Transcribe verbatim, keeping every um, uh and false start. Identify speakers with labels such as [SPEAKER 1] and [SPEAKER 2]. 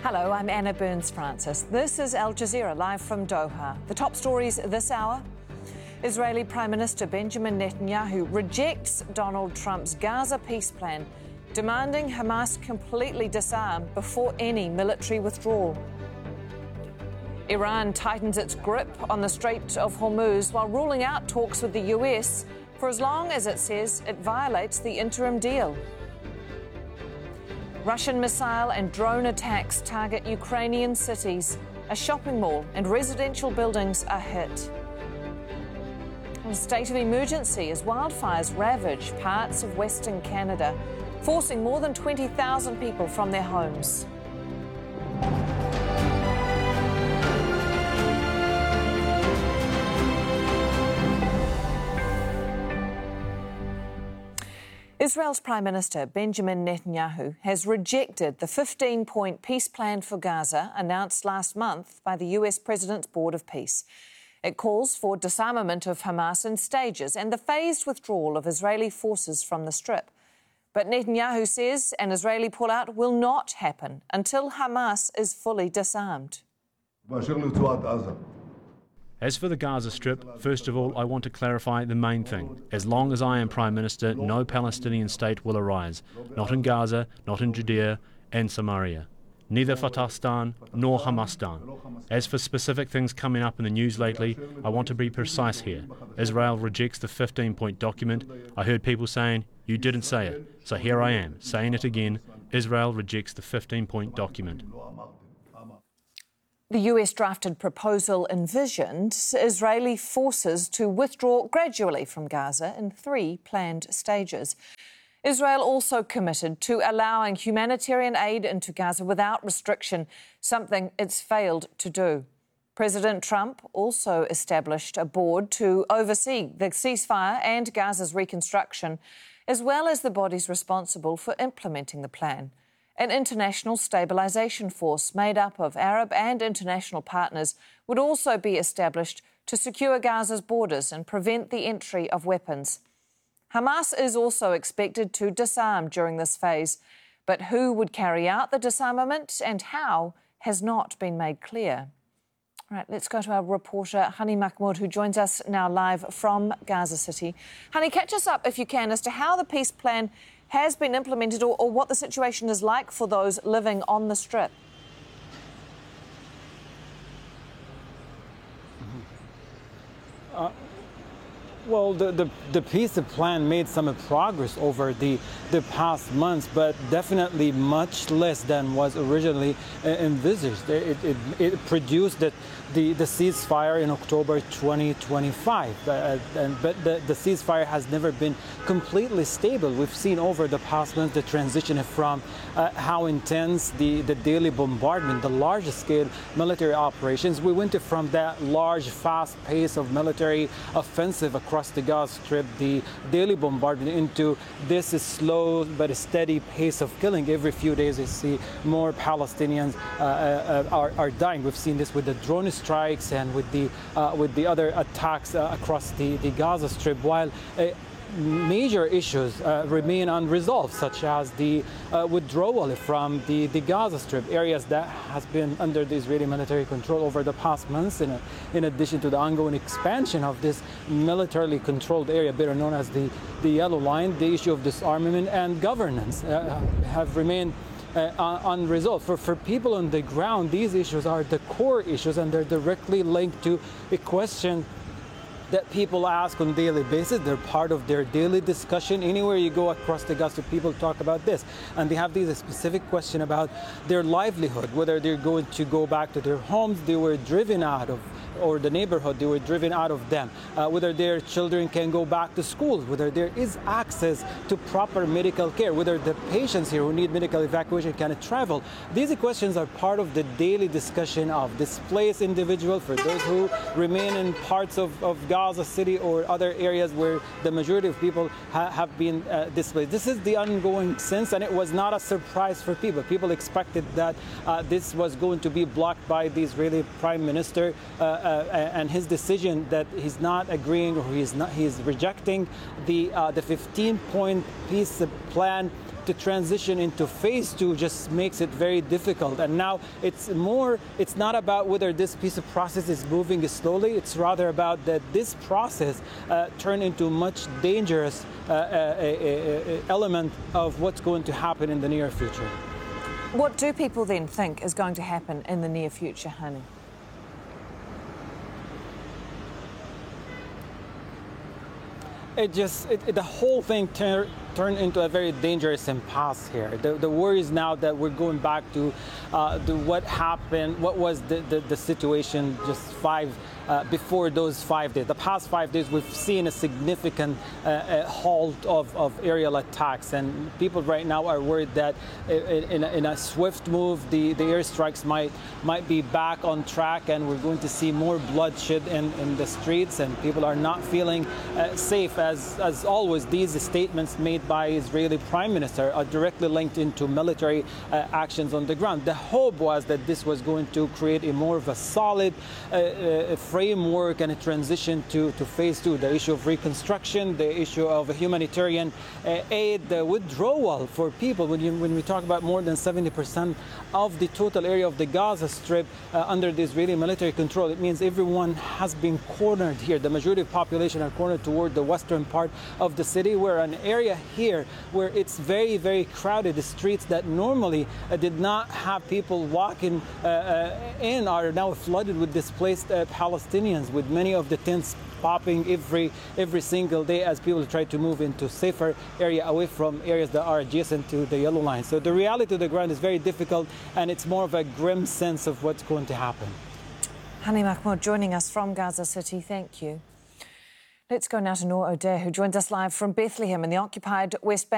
[SPEAKER 1] Hello, I'm Anna Burns-Francis. This is Al Jazeera live from Doha. The top stories this hour. Israeli Prime Minister Benjamin Netanyahu rejects Donald Trump's Gaza peace plan, demanding Hamas completely disarm before any military withdrawal. Iran tightens its grip on the Strait of Hormuz while ruling out talks with the U S for as long as it says it violates the interim deal. Russian missile and drone attacks target Ukrainian cities. A shopping mall and residential buildings are hit. A state of emergency as wildfires ravage parts of Western Canada, forcing more than twenty thousand people from their homes. Israel's Prime Minister Benjamin Netanyahu has rejected the fifteen-point peace plan for Gaza announced last month by the U S President's Board of Peace. It calls for disarmament of Hamas in stages and the phased withdrawal of Israeli forces from the Strip. But Netanyahu says an Israeli pullout will not happen until Hamas is fully disarmed.
[SPEAKER 2] As for the Gaza Strip, first of all, I want to clarify the main thing. As long as I am Prime Minister, no Palestinian state will arise. Not in Gaza, not in Judea and Samaria. Neither Fatahstan nor Hamastan. As for specific things coming up in the news lately, I want to be precise here. Israel rejects the fifteen-point document. I heard people saying, you didn't say it. So here I am, saying it again. Israel rejects the fifteen-point document.
[SPEAKER 1] The U S drafted proposal envisioned Israeli forces to withdraw gradually from Gaza in three planned stages. Israel also committed to allowing humanitarian aid into Gaza without restriction, something it's failed to do. President Trump also established a board to oversee the ceasefire and Gaza's reconstruction, as well as the bodies responsible for implementing the plan. An international stabilisation force made up of Arab and international partners would also be established to secure Gaza's borders and prevent the entry of weapons. Hamas is also expected to disarm during this phase, but who would carry out the disarmament and how has not been made clear. All right, let's go to our reporter, Hani Mahmoud, who joins us now live from Gaza City. Hani, catch us up, if you can, as to how the peace plan has been implemented or, or what the situation is like for those living on the Strip.
[SPEAKER 3] Uh, well, the, the, the peace plan made some progress over the, the past months, but definitely much less than was originally uh, envisaged. It, it, it produced that the, the ceasefire in October twenty twenty-five, uh, and, but the, the ceasefire has never been completely stable. We've seen over the past months the transition from uh, how intense the, the daily bombardment, the largest scale military operations. We went from that large, fast pace of military offensive across the Gaza Strip, the daily bombardment, into this slow but steady pace of killing. Every few days we see more Palestinians uh, uh, are, are dying. We've seen this with the drone strikes and with the uh, with the other attacks uh, across the, the Gaza Strip, while uh, major issues uh, remain unresolved, such as the uh, withdrawal from the, the Gaza Strip, areas that has been under the Israeli military control over the past months, in, a, in addition to the ongoing expansion of this militarily controlled area, better known as the, the Yellow Line. The issue of disarmament and governance uh, have remained Uh, unresolved. For, for people on the ground, these issues are the core issues, and they're directly linked to a question that people ask on a daily basis. They're part of their daily discussion. Anywhere you go across the Gaza, people talk about this. And they have these specific question about their livelihood, whether they're going to go back to their homes they were driven out of, or the neighborhood they were driven out of them, uh, whether their children can go back to school, whether there is access to proper medical care, whether the patients here who need medical evacuation can travel. These questions are part of the daily discussion of displaced individuals, for those who remain in parts of, of Gaza City or other areas where the majority of people ha have been uh, displaced. This is the ongoing sense, and it was not a surprise for people. People expected that uh, this was going to be blocked by the Israeli Prime Minister uh, Uh, and his decision that he's not agreeing, or he's not, he's rejecting the uh, the fifteen-point peace plan to transition into phase two just makes it very difficult. And now it's more, it's not about whether this piece of process is moving slowly, it's rather about that this process uh, turn into much dangerous uh, uh, a, a, a element of what's going to happen in the near future.
[SPEAKER 1] What do people then think is going to happen in the near future, Hani?
[SPEAKER 3] It just, it, it, the whole thing tur turned into a very dangerous impasse here. The, the worry is now that we're going back to, uh, to what happened, what was the, the, the situation just five, uh, before those five days. The past five days, we've seen a significant uh, uh, halt of, of aerial attacks, and people right now are worried that in a, in a swift move, the, the airstrikes might, might be back on track, and we're going to see more bloodshed in, in the streets, and people are not feeling uh, safe. As, as always, these statements made by Israeli Prime Minister are directly linked into military uh, actions on the ground. The hope was that this was going to create a more of a solid uh, uh, framework and a transition to, to phase two. The issue of reconstruction, the issue of humanitarian uh, aid, the withdrawal for people. When, you, when we talk about more than seventy percent of the total area of the Gaza Strip uh, under the Israeli military control, it means everyone has been cornered here. The majority of the population are cornered toward the western part of the city, where an area here where it's very, very crowded. The streets that normally uh, did not have people walking uh, uh, in are now flooded with displaced uh, Palestinians, with many of the tents popping every every single day as people try to move into safer area away from areas that are adjacent to the yellow line. So the reality of the ground is very difficult, and it's more of a grim sense of what's going to happen.
[SPEAKER 1] Hani Mahmoud joining us from Gaza City, thank you. Let's go now to Noor O'Dea, who joins us live from Bethlehem in the occupied West Bank.